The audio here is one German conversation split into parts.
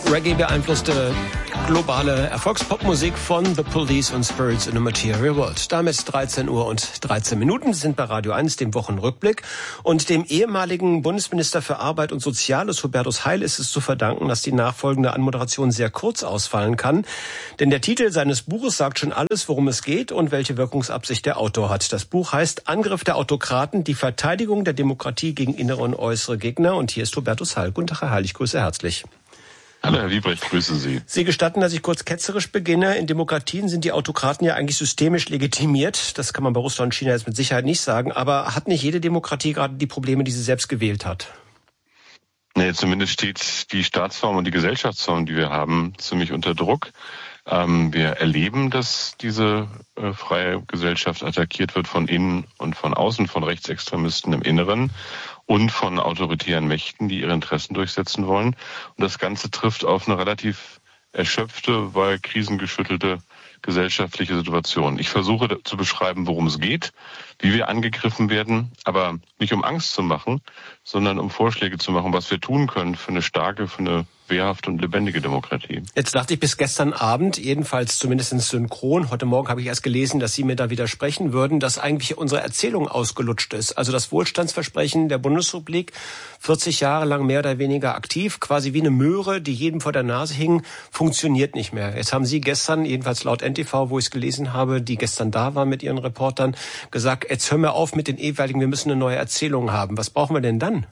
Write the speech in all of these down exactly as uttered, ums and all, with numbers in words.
Reggae beeinflusste globale Erfolgspopmusik von The Police und Spirits in a Material World. Damit dreizehn Uhr und dreizehn Minuten sind bei Radio eins, dem Wochenrückblick. Und dem ehemaligen Bundesminister für Arbeit und Soziales, Hubertus Heil, ist es zu verdanken, dass die nachfolgende Anmoderation sehr kurz ausfallen kann. Denn der Titel seines Buches sagt schon alles, worum es geht und welche Wirkungsabsicht der Autor hat. Das Buch heißt Angriff der Autokraten, die Verteidigung der Demokratie gegen innere und äußere Gegner. Und hier ist Hubertus Heil. Guten Tag, Herr Heil, ich grüße herzlich. Hallo Herr Wiebrecht, grüße Sie. Sie gestatten, dass ich kurz ketzerisch beginne. In Demokratien sind die Autokraten ja eigentlich systemisch legitimiert. Das kann man bei Russland und China jetzt mit Sicherheit nicht sagen. Aber hat nicht jede Demokratie gerade die Probleme, die sie selbst gewählt hat? Nee, zumindest steht die Staatsform und die Gesellschaftsform, die wir haben, ziemlich unter Druck. Ähm, wir erleben, dass diese äh, freie Gesellschaft attackiert wird von innen und von außen, von Rechtsextremisten im Inneren und von autoritären Mächten, die ihre Interessen durchsetzen wollen. Und das Ganze trifft auf eine relativ erschöpfte, weil krisengeschüttelte gesellschaftliche Situation. Ich versuche zu beschreiben, worum es geht, wie wir angegriffen werden, aber nicht um Angst zu machen, sondern um Vorschläge zu machen, was wir tun können für eine starke, für eine wehrhafte und lebendige Demokratie. Jetzt dachte ich bis gestern Abend, jedenfalls zumindest in Synchron, heute Morgen habe ich erst gelesen, dass Sie mir da widersprechen würden, dass eigentlich unsere Erzählung ausgelutscht ist. Also das Wohlstandsversprechen der Bundesrepublik, vierzig Jahre lang mehr oder weniger aktiv, quasi wie eine Möhre, die jedem vor der Nase hing, funktioniert nicht mehr. Jetzt haben Sie gestern, jedenfalls laut N T V, wo ich es gelesen habe, die gestern da waren mit Ihren Reportern, gesagt, jetzt hören wir auf mit den ewigen, wir müssen eine neue Erzählung haben. Was brauchen wir denn dann?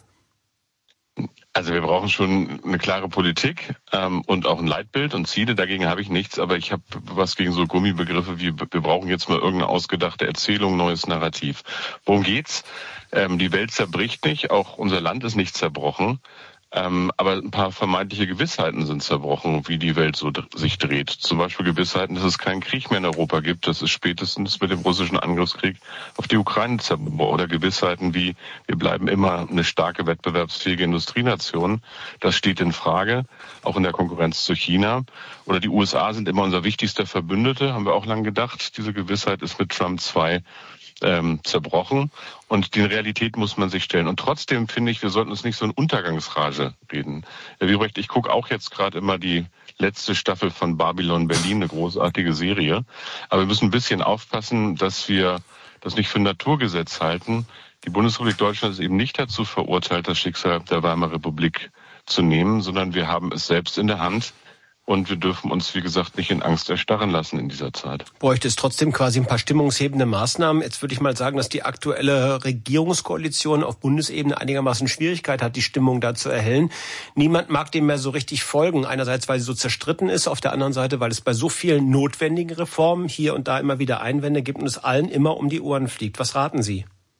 Also wir brauchen schon eine klare Politik ähm, und auch ein Leitbild und Ziele. Dagegen habe ich nichts, aber ich habe was gegen so Gummibegriffe wie wir brauchen jetzt mal irgendeine ausgedachte Erzählung, neues Narrativ. Worum geht's? Ähm, die Welt zerbricht nicht, auch unser Land ist nicht zerbrochen. Ähm, aber ein paar vermeintliche Gewissheiten sind zerbrochen, wie die Welt so d- sich dreht. Zum Beispiel Gewissheiten, dass es keinen Krieg mehr in Europa gibt. Das ist spätestens mit dem russischen Angriffskrieg auf die Ukraine zerbrochen. Oder Gewissheiten wie, wir bleiben immer eine starke, wettbewerbsfähige Industrienation. Das steht in Frage, auch in der Konkurrenz zu China. Oder die U S A sind immer unser wichtigster Verbündete, haben wir auch lange gedacht. Diese Gewissheit ist mit Trump zwei Ähm, zerbrochen und die Realität muss man sich stellen. Und trotzdem finde ich, wir sollten uns nicht so in Untergangsrage reden. Herr Wiebrecht, ich gucke auch jetzt gerade immer die letzte Staffel von Babylon Berlin, eine großartige Serie. Aber wir müssen ein bisschen aufpassen, dass wir das nicht für ein Naturgesetz halten. Die Bundesrepublik Deutschland ist eben nicht dazu verurteilt, das Schicksal der Weimarer Republik zu nehmen, sondern wir haben es selbst in der Hand. Und wir dürfen uns, wie gesagt, nicht in Angst erstarren lassen in dieser Zeit. Bräuchte es trotzdem quasi ein paar stimmungshebende Maßnahmen? Jetzt würde ich mal sagen, dass die aktuelle Regierungskoalition auf Bundesebene einigermaßen Schwierigkeit hat, die Stimmung da zu erhellen. Niemand mag dem mehr so richtig folgen. Einerseits, weil sie so zerstritten ist, auf der anderen Seite, weil es bei so vielen notwendigen Reformen hier und da immer wieder Einwände gibt und es allen immer um die Ohren fliegt. Was raten Sie?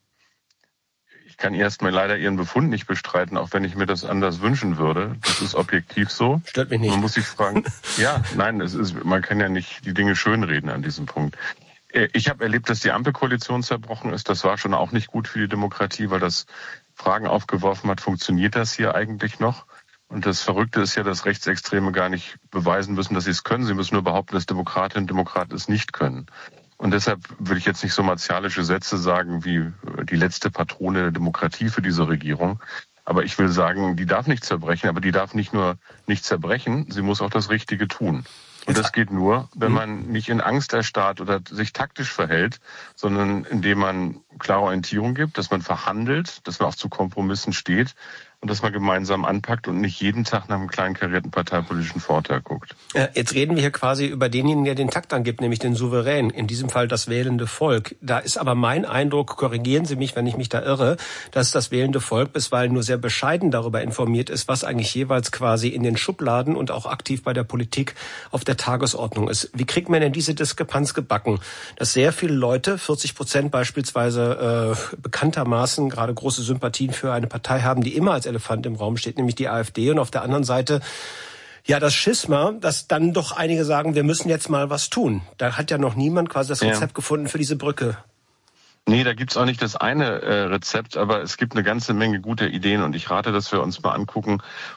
Ich kann erstmal leider Ihren Befund nicht bestreiten, auch wenn ich mir das anders wünschen würde. Das ist objektiv so. Stört mich nicht. Man muss sich fragen, ja, nein, es ist, man kann ja nicht die Dinge schönreden an diesem Punkt. Ich habe erlebt, dass die Ampelkoalition zerbrochen ist. Das war schon auch nicht gut für die Demokratie, weil das Fragen aufgeworfen hat, funktioniert das hier eigentlich noch? Und das Verrückte ist ja, dass Rechtsextreme gar nicht beweisen müssen, dass sie es können. Sie müssen nur behaupten, dass Demokratinnen und Demokraten es nicht können. Und deshalb will ich jetzt nicht so martialische Sätze sagen wie die letzte Patrone der Demokratie für diese Regierung. Aber ich will sagen, die darf nicht zerbrechen, aber die darf nicht nur nicht zerbrechen, sie muss auch das Richtige tun. Und das geht nur, wenn man nicht in Angst erstarrt oder sich taktisch verhält, sondern indem man klare Orientierung gibt, dass man verhandelt, dass man auch zu Kompromissen steht und dass man gemeinsam anpackt und nicht jeden Tag nach einem kleinen karierten parteipolitischen Vorteil guckt. Jetzt reden wir hier quasi über denjenigen, der den Takt angibt, nämlich den Souverän, in diesem Fall das wählende Volk. Da ist aber mein Eindruck, korrigieren Sie mich, wenn ich mich da irre, dass das wählende Volk bisweilen nur sehr bescheiden darüber informiert ist, was eigentlich jeweils quasi in den Schubladen und auch aktiv bei der Politik auf der Tagesordnung ist. Wie kriegt man denn diese Diskrepanz gebacken? Dass sehr viele Leute, vierzig Prozent beispielsweise äh, bekanntermaßen gerade große Sympathien für eine Partei haben, die immer als Elefant im Raum steht, nämlich die AfD, und auf der anderen Seite ja das Schisma, dass dann doch einige sagen, wir müssen jetzt mal was tun. Da hat ja noch niemand quasi das Rezept ja. gefunden für diese Brücke. Nee, da gibt's auch nicht das eine äh, Rezept, aber es gibt eine ganze Menge guter Ideen und ich rate, dass wir uns mal angucken,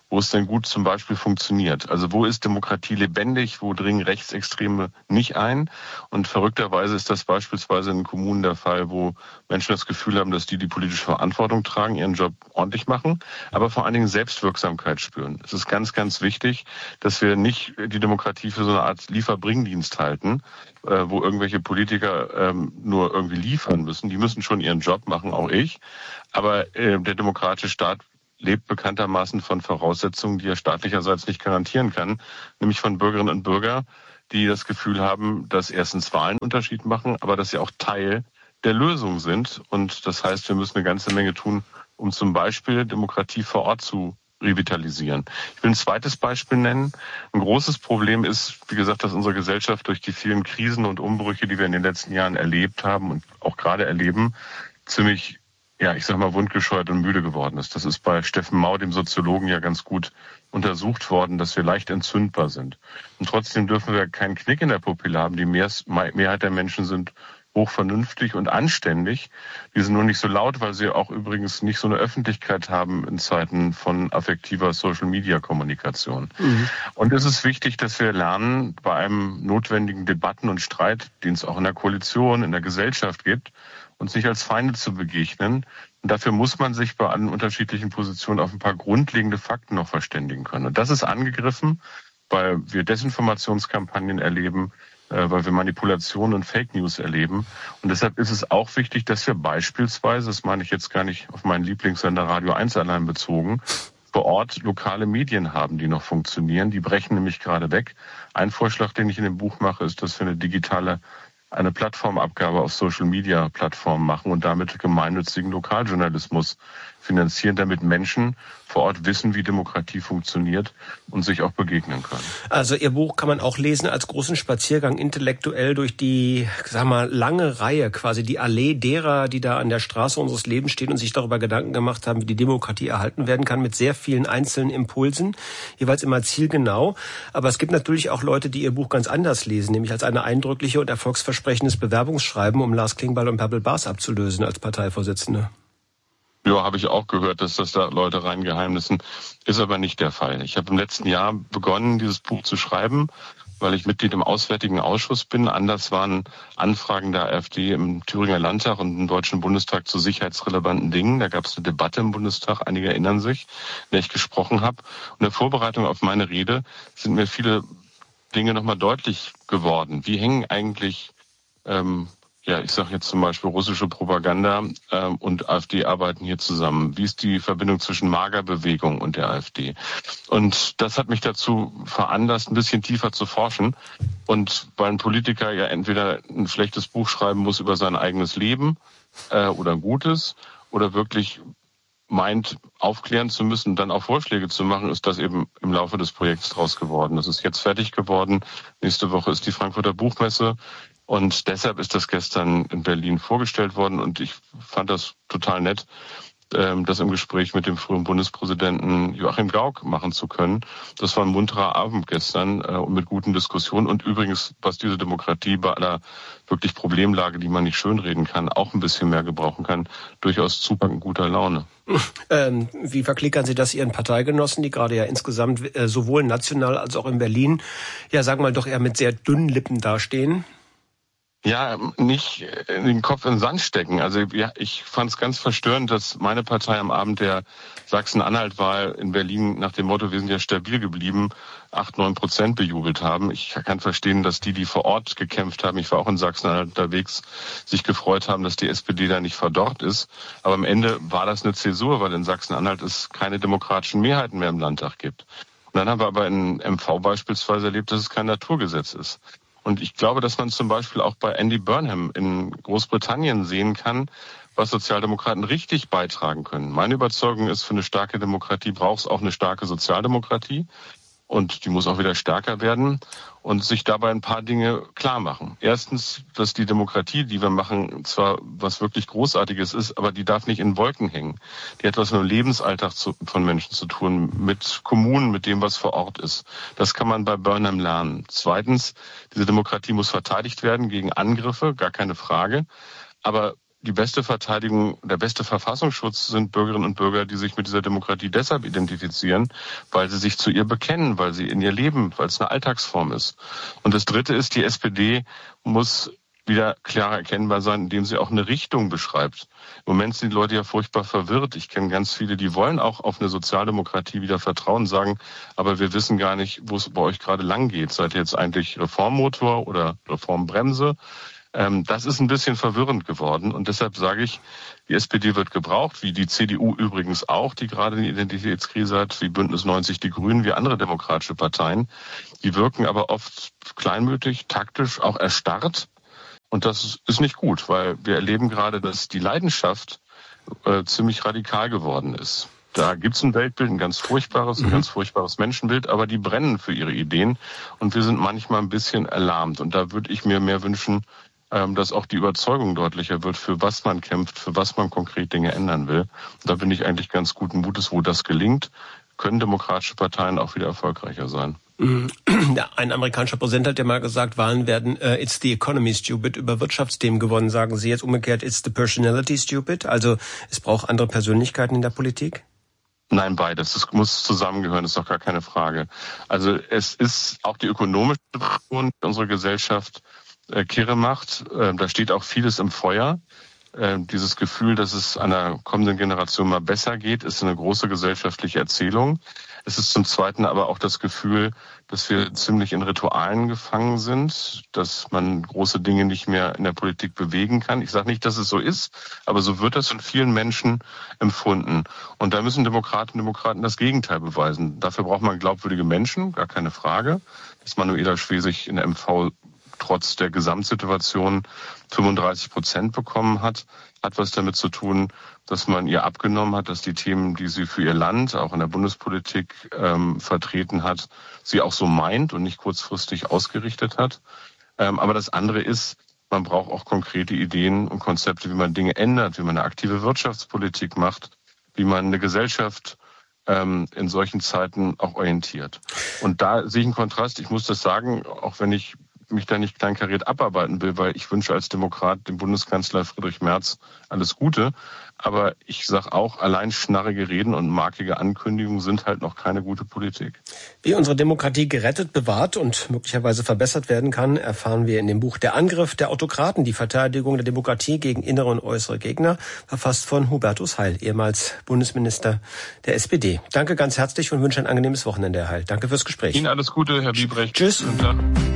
wo es denn gut zum Beispiel funktioniert. Also wo ist Demokratie lebendig, wo dringen Rechtsextreme nicht ein? Und verrückterweise ist das beispielsweise in Kommunen der Fall, wo Menschen das Gefühl haben, dass die die politische Verantwortung tragen, ihren Job ordentlich machen, aber vor allen Dingen Selbstwirksamkeit spüren. Es ist ganz, ganz wichtig, dass wir nicht die Demokratie für so eine Art Lieferbringdienst halten, wo irgendwelche Politiker nur irgendwie liefern müssen. Die müssen schon ihren Job machen, auch ich. Aber der demokratische Staat lebt bekanntermaßen von Voraussetzungen, die er staatlicherseits nicht garantieren kann, nämlich von Bürgerinnen und Bürgern, die das Gefühl haben, dass erstens Wahlen einen Unterschied machen, aber dass sie auch Teil der Lösung sind. Und das heißt, wir müssen eine ganze Menge tun, um zum Beispiel Demokratie vor Ort zu revitalisieren. Ich will ein zweites Beispiel nennen. Ein großes Problem ist, wie gesagt, dass unsere Gesellschaft durch die vielen Krisen und Umbrüche, die wir in den letzten Jahren erlebt haben und auch gerade erleben, ziemlich ja, ich sag mal, wundgescheuert und müde geworden ist. Das ist bei Steffen Mau, dem Soziologen, ja ganz gut untersucht worden, dass wir leicht entzündbar sind. Und trotzdem dürfen wir keinen Knick in der Pupille haben. Die Mehrheit der Menschen sind hochvernünftig und anständig. Die sind nur nicht so laut, weil sie auch übrigens nicht so eine Öffentlichkeit haben in Zeiten von affektiver Social-Media-Kommunikation. Mhm. Und es ist wichtig, dass wir lernen, bei einem notwendigen Debatten und Streit, den es auch in der Koalition, in der Gesellschaft gibt, uns nicht als Feinde zu begegnen. Und dafür muss man sich bei allen unterschiedlichen Positionen auf ein paar grundlegende Fakten noch verständigen können. Und das ist angegriffen, weil wir Desinformationskampagnen erleben, weil wir Manipulationen und Fake News erleben. Und deshalb ist es auch wichtig, dass wir beispielsweise, das meine ich jetzt gar nicht auf meinen Lieblingssender Radio eins allein bezogen, vor Ort lokale Medien haben, die noch funktionieren. Die brechen nämlich gerade weg. Ein Vorschlag, den ich in dem Buch mache, ist, dass wir eine digitale eine Plattformabgabe auf Social-Media-Plattformen machen und damit gemeinnützigen Lokaljournalismus finanzieren, damit Menschen vor Ort wissen, wie Demokratie funktioniert und sich auch begegnen können. Also Ihr Buch kann man auch lesen als großen Spaziergang intellektuell durch die, sag mal, lange Reihe, quasi die Allee derer, die da an der Straße unseres Lebens stehen und sich darüber Gedanken gemacht haben, wie die Demokratie erhalten werden kann, mit sehr vielen einzelnen Impulsen, jeweils immer zielgenau. Aber es gibt natürlich auch Leute, die Ihr Buch ganz anders lesen, nämlich als eine eindrückliche und erfolgsversprechendes Bewerbungsschreiben, um Lars Klingbeil und Bärbel Baas abzulösen als Parteivorsitzende. Ja, habe ich auch gehört, dass das da Leute reingeheimnissen. Ist aber nicht der Fall. Ich habe im letzten Jahr begonnen, dieses Buch zu schreiben, weil ich Mitglied im Auswärtigen Ausschuss bin. Anders waren Anfragen der AfD im Thüringer Landtag und im Deutschen Bundestag zu sicherheitsrelevanten Dingen. Da gab es eine Debatte im Bundestag, einige erinnern sich, in der ich gesprochen habe. Und in der Vorbereitung auf meine Rede sind mir viele Dinge nochmal deutlich geworden. Wie hängen eigentlich ähm, Ja, ich sage jetzt zum Beispiel russische Propaganda ähm, und AfD arbeiten hier zusammen. Wie ist die Verbindung zwischen Magerbewegung und der AfD? Und das hat mich dazu veranlasst, ein bisschen tiefer zu forschen. Und weil ein Politiker ja entweder ein schlechtes Buch schreiben muss über sein eigenes Leben äh, oder ein gutes oder wirklich meint, aufklären zu müssen und dann auch Vorschläge zu machen, ist das eben im Laufe des Projekts draus geworden. Das ist jetzt fertig geworden. Nächste Woche ist die Frankfurter Buchmesse. Und deshalb ist das gestern in Berlin vorgestellt worden. Und ich fand das total nett, das im Gespräch mit dem früheren Bundespräsidenten Joachim Gauck machen zu können. Das war ein munterer Abend gestern und mit guten Diskussionen. Und übrigens, was diese Demokratie bei aller wirklich Problemlage, die man nicht schönreden kann, auch ein bisschen mehr gebrauchen kann, durchaus zupackend guter Laune. Ähm, wie verklickern Sie das Ihren Parteigenossen, die gerade ja insgesamt äh, sowohl national als auch in Berlin, ja sagen wir mal doch eher mit sehr dünnen Lippen dastehen? Ja, nicht den Kopf in den Sand stecken. Also ja, ich fand es ganz verstörend, dass meine Partei am Abend der Sachsen-Anhalt-Wahl in Berlin nach dem Motto, wir sind ja stabil geblieben, acht, neun Prozent bejubelt haben. Ich kann verstehen, dass die, die vor Ort gekämpft haben, ich war auch in Sachsen-Anhalt unterwegs, sich gefreut haben, dass die S P D da nicht verdorrt ist. Aber am Ende war das eine Zäsur, weil in Sachsen-Anhalt es keine demokratischen Mehrheiten mehr im Landtag gibt. Und dann haben wir aber in M V beispielsweise erlebt, dass es kein Naturgesetz ist. Und ich glaube, dass man zum Beispiel auch bei Andy Burnham in Großbritannien sehen kann, was Sozialdemokraten richtig beitragen können. Meine Überzeugung ist, für eine starke Demokratie braucht es auch eine starke Sozialdemokratie. Und die muss auch wieder stärker werden und sich dabei ein paar Dinge klar machen. Erstens, dass die Demokratie, die wir machen, zwar was wirklich Großartiges ist, aber die darf nicht in Wolken hängen. Die hat was mit dem Lebensalltag zu, von Menschen zu tun, mit Kommunen, mit dem, was vor Ort ist. Das kann man bei Burnham lernen. Zweitens, diese Demokratie muss verteidigt werden gegen Angriffe, gar keine Frage. Aber die beste Verteidigung, der beste Verfassungsschutz sind Bürgerinnen und Bürger, die sich mit dieser Demokratie deshalb identifizieren, weil sie sich zu ihr bekennen, weil sie in ihr leben, weil es eine Alltagsform ist. Und das Dritte ist, die S P D muss wieder klarer erkennbar sein, indem sie auch eine Richtung beschreibt. Im Moment sind die Leute ja furchtbar verwirrt. Ich kenne ganz viele, die wollen auch auf eine Sozialdemokratie wieder vertrauen, sagen, aber wir wissen gar nicht, wo es bei euch gerade lang geht. Seid ihr jetzt eigentlich Reformmotor oder Reformbremse? Ähm, das ist ein bisschen verwirrend geworden und deshalb sage ich, die S P D wird gebraucht, wie die C D U übrigens auch, die gerade eine Identitätskrise hat, wie Bündnis neunzig, die Grünen, wie andere demokratische Parteien. Die wirken aber oft kleinmütig, taktisch, auch erstarrt. Und das ist nicht gut, weil wir erleben gerade, dass die Leidenschaft äh, ziemlich radikal geworden ist. Da gibt's ein Weltbild, ein ganz furchtbares, ein ganz furchtbares Menschenbild, aber die brennen für ihre Ideen und wir sind manchmal ein bisschen erlahmt. Und da würde ich mir mehr wünschen, ähm, dass auch die Überzeugung deutlicher wird, für was man kämpft, für was man konkret Dinge ändern will. Und da bin ich eigentlich ganz guten Mutes, wo das gelingt, können demokratische Parteien auch wieder erfolgreicher sein. Ja, ein amerikanischer Präsident hat ja mal gesagt, Wahlen werden uh, it's the economy stupid über Wirtschaftsthemen gewonnen. Sagen Sie jetzt umgekehrt, it's the personality stupid? Also es braucht andere Persönlichkeiten in der Politik? Nein, beides. Das muss zusammengehören, das ist doch gar keine Frage. Also es ist auch die ökonomische Situation, die unsere Gesellschaft äh, kirre macht. Äh, da steht auch vieles im Feuer. Äh, dieses Gefühl, dass es einer kommenden Generation mal besser geht, ist eine große gesellschaftliche Erzählung. Es ist zum Zweiten aber auch das Gefühl, dass wir ziemlich in Ritualen gefangen sind, dass man große Dinge nicht mehr in der Politik bewegen kann. Ich sage nicht, dass es so ist, aber so wird das von vielen Menschen empfunden. Und da müssen Demokratinnen und Demokraten das Gegenteil beweisen. Dafür braucht man glaubwürdige Menschen, gar keine Frage. Dass Manuela Schwesig in der M V trotz der Gesamtsituation fünfunddreißig Prozent bekommen hat, hat was damit zu tun, dass man ihr abgenommen hat, dass die Themen, die sie für ihr Land, auch in der Bundespolitik ähm, vertreten hat, sie auch so meint und nicht kurzfristig ausgerichtet hat. Ähm, aber das andere ist, man braucht auch konkrete Ideen und Konzepte, wie man Dinge ändert, wie man eine aktive Wirtschaftspolitik macht, wie man eine Gesellschaft ähm, in solchen Zeiten auch orientiert. Und da sehe ich einen Kontrast. Ich muss das sagen, auch wenn ich mich da nicht kleinkariert abarbeiten will, weil ich wünsche als Demokrat dem Bundeskanzler Friedrich Merz alles Gute. Aber ich sage auch, allein schnarrige Reden und markige Ankündigungen sind halt noch keine gute Politik. Wie unsere Demokratie gerettet, bewahrt und möglicherweise verbessert werden kann, erfahren wir in dem Buch Der Angriff der Autokraten, die Verteidigung der Demokratie gegen innere und äußere Gegner, verfasst von Hubertus Heil, ehemals Bundesminister der S P D. Danke ganz herzlich und wünsche ein angenehmes Wochenende, Herr Heil. Danke fürs Gespräch. Ihnen alles Gute, Herr Biebrecht. Tschüss.